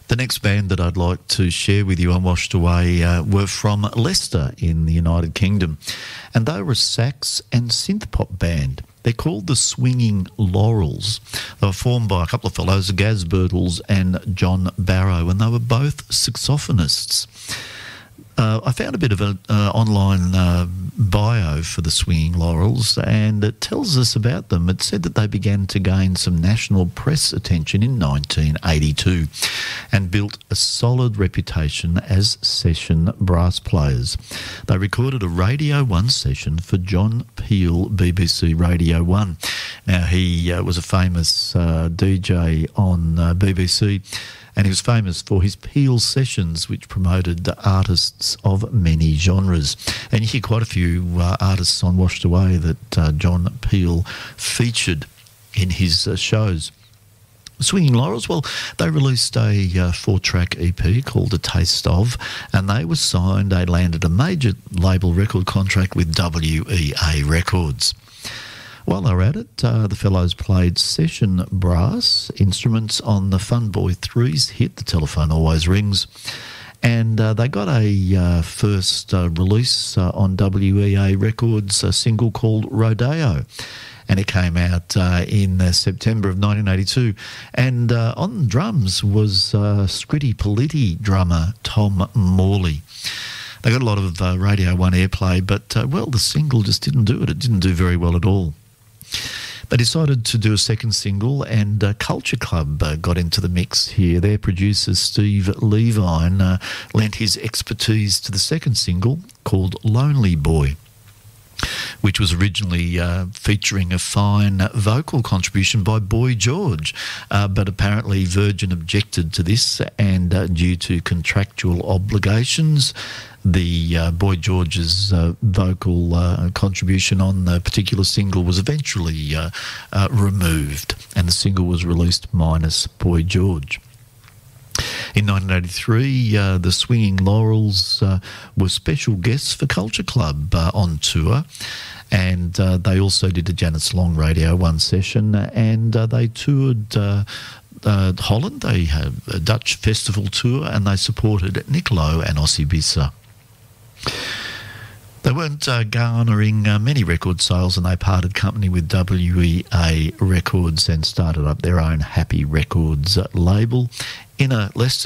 The next band that I'd like to share with you on Washed Away were from Leicester in the United Kingdom, and they were a sax and synth pop band. They're called the Swinging Laurels. They were formed by a couple of fellows, Gaz Birtles and John Barrow, and they were both saxophonists. I found a bit of an online bio for the Swinging Laurels, and it tells us about them. It said that they began to gain some national press attention in 1982 and built a solid reputation as session brass players. They recorded a Radio 1 session for John Peel, BBC Radio 1. Now, he was a famous DJ on BBC, and he was famous for his Peel sessions, which promoted artists of many genres. And you hear quite a few artists on Washed Away that John Peel featured in his shows. Swinging Laurels, well, they released a 4-track EP called A Taste Of, and they were signed. They landed a major label record contract with WEA Records. While they were at it, the fellows played session brass instruments on the Fun Boy 3's hit, The Telephone Always Rings, and they got a first release on WEA Records, a single called Rodeo, and it came out in September of 1982, and on drums was Scritti Politti drummer Tom Morley. They got a lot of Radio 1 airplay, but, well, the single just didn't do it. It didn't do very well at all. They decided to do a second single, and Culture Club got into the mix here. Their producer, Steve Levine, lent his expertise to the second single called Lonely Boy, which was originally featuring a fine vocal contribution by Boy George, but apparently Virgin objected to this, and due to contractual obligations, the Boy George's vocal contribution on the particular single was eventually removed, and the single was released minus Boy George. In 1983, the Swinging Laurels were special guests for Culture Club on tour, and they also did a Janice Long Radio 1 session, and they toured Holland. They had a Dutch festival tour, and they supported Nick Lowe and Ossie Bissa. They weren't garnering many record sales, and they parted company with WEA Records and started up their own Happy Records label in a Leicester